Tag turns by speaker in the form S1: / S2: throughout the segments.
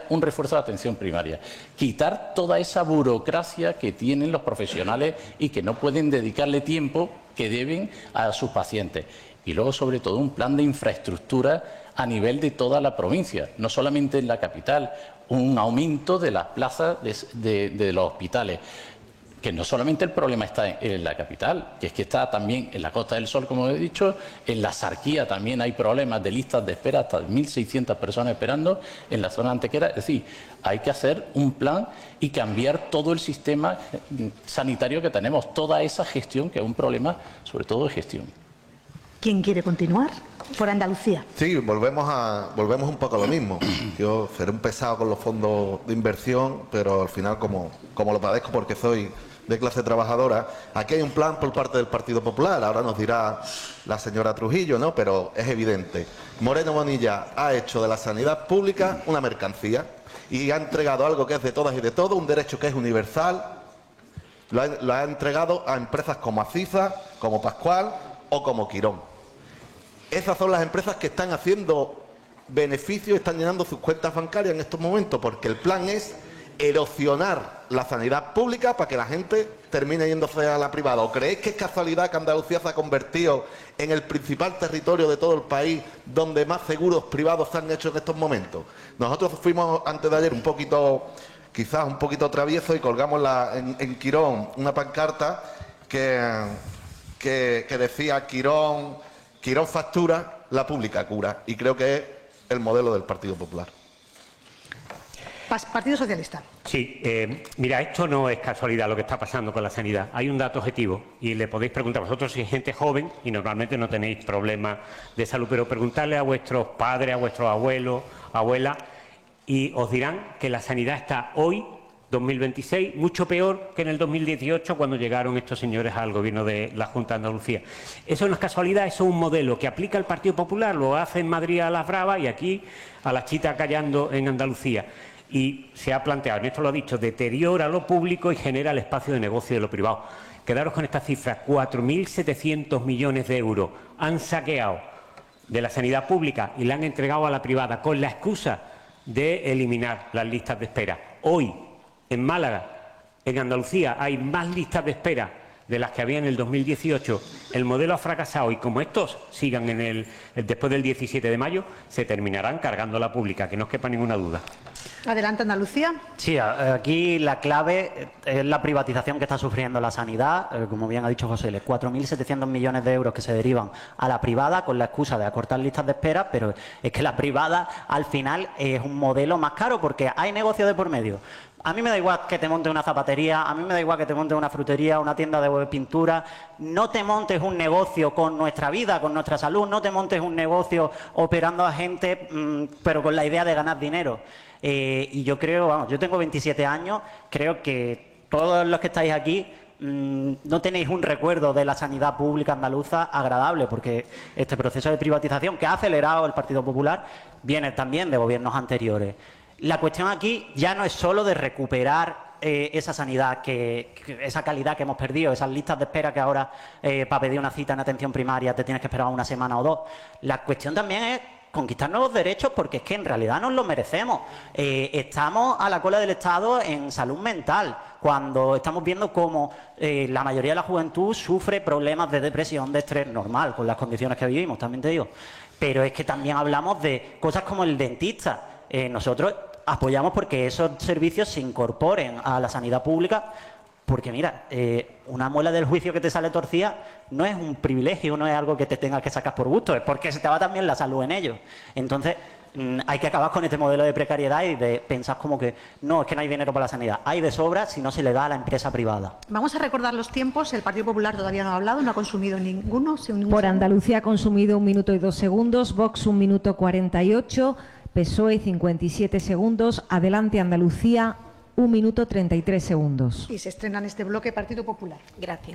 S1: un refuerzo de la atención primaria, quitar toda esa burocracia que tienen los profesionales y que no pueden dedicarle tiempo que deben a sus pacientes. Y luego, sobre todo, un plan de infraestructura a nivel de toda la provincia, no solamente en la capital, un aumento de las plazas de los hospitales. Que no solamente el problema está en la capital, que es que está también en la Costa del Sol, como he dicho, en la Sarquía también hay problemas de listas de espera, hasta 1.600 personas esperando en la zona antequera. Es decir, hay que hacer un plan y cambiar todo el sistema sanitario que tenemos, toda esa gestión, que es un problema sobre todo de gestión.
S2: ¿Quién quiere continuar? Por Andalucía.
S3: Sí, volvemos un poco a lo mismo. Yo seré un pesado con los fondos de inversión, pero al final, como lo padezco porque soy de clase trabajadora, aquí hay un plan por parte del Partido Popular. Ahora nos dirá la señora Trujillo, ¿no? Pero es evidente. Moreno Bonilla ha hecho de la sanidad pública una mercancía y ha entregado algo que es de todas y de todos, un derecho que es universal. Lo ha entregado a empresas como Acisa, como Pascual o como Quirón. Esas son las empresas que están haciendo beneficios, están llenando sus cuentas bancarias en estos momentos, porque el plan es erosionar la sanidad pública para que la gente termine yéndose a la privada. ¿O creéis que es casualidad que Andalucía se ha convertido en el principal territorio de todo el país donde más seguros privados se han hecho en estos momentos? Nosotros fuimos antes de ayer quizás un poquito traviesos, y colgamos en Quirón una pancarta que decía Quirón factura, la pública cura, y creo que es el modelo del Partido Popular.
S2: Partido Socialista.
S4: Sí, mira, esto no es casualidad lo que está pasando con la sanidad. Hay un dato objetivo y le podéis preguntar, vosotros sois gente joven y normalmente no tenéis problemas de salud, pero preguntarle a vuestros padres, a vuestros abuelos, abuelas, y os dirán que la sanidad está hoy, 2026, mucho peor que en el 2018, cuando llegaron estos señores al gobierno de la Junta de Andalucía. Eso no es casualidad, eso es un modelo que aplica el Partido Popular, lo hace en Madrid a las bravas y aquí a las chitas callando en Andalucía. Y se ha planteado, esto lo ha dicho, deteriora lo público y genera el espacio de negocio de lo privado. Quedaros con esta cifra, 4.700 millones de euros han saqueado de la sanidad pública y la han entregado a la privada con la excusa de eliminar las listas de espera. Hoy, en Málaga, en Andalucía, hay más listas de espera de las que había en el 2018. El modelo ha fracasado y como estos sigan después del 17 de mayo, se terminarán cargando la pública, que no os quepa ninguna duda.
S2: Adelante, Andalucía.
S5: Sí, aquí la clave es la privatización que está sufriendo la sanidad. Como bien ha dicho José, 4.700 millones de euros que se derivan a la privada con la excusa de acortar listas de espera, pero es que la privada al final es un modelo más caro porque hay negocio de por medio. A mí me da igual que te monte una zapatería, a mí me da igual que te monte una frutería, una tienda de pintura. No te montes un negocio con nuestra vida, con nuestra salud, no te montes un negocio operando a gente, pero con la idea de ganar dinero. Y yo creo, vamos, yo tengo 27 años, creo que todos los que estáis aquí no tenéis un recuerdo de la sanidad pública andaluza agradable, porque este proceso de privatización que ha acelerado el Partido Popular viene también de gobiernos anteriores. La cuestión aquí ya no es solo de recuperar esa sanidad, esa calidad que hemos perdido, esas listas de espera que ahora para pedir una cita en atención primaria te tienes que esperar una semana o dos. La cuestión también es conquistar nuevos derechos, porque es que en realidad nos lo merecemos. Estamos a la cola del Estado en salud mental, cuando estamos viendo cómo la mayoría de la juventud sufre problemas de depresión, de estrés normal, con las condiciones que vivimos, también te digo. Pero es que también hablamos de cosas como el dentista. Nosotros apoyamos porque esos servicios se incorporen a la sanidad pública, porque mira, una muela del juicio que te sale torcida no es un privilegio, no es algo que te tengas que sacar por gusto, es porque se te va también la salud en ello. Entonces hay que acabar con este modelo de precariedad y de pensar como que no, es que no hay dinero para la sanidad. Hay de sobra si no se le da a la empresa privada.
S2: Vamos a recordar los tiempos. El Partido Popular todavía no ha hablado, no ha consumido ninguno.
S6: Por Andalucía ha consumido 1 minuto y 2 segundos, Vox 1 minuto 48, PSOE 57 segundos, Adelante Andalucía 1 minuto 33 segundos.
S2: Y se estrena en este bloque Partido Popular.
S7: Gracias.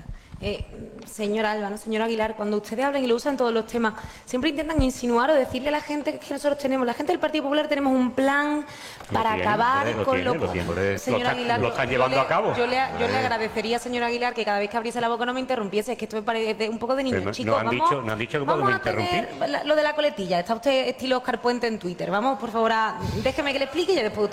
S7: Señora Alba, señor Aguilar, cuando ustedes hablan y lo usan todos los temas, siempre intentan insinuar o decirle a la gente que nosotros tenemos, la gente del Partido Popular tenemos un plan para acabar con lo que... Señor Aguilar,
S4: lo están llevando a cabo.
S7: Yo le agradecería, señor Aguilar, que cada vez que abriese la boca no me interrumpiese, es que esto me parece un poco de niño, chicos.
S4: No han dicho que podemos interrumpir.
S7: Lo de la coletilla, está usted estilo Oscar Puente en Twitter. Vamos, por favor, déjeme que le explique y después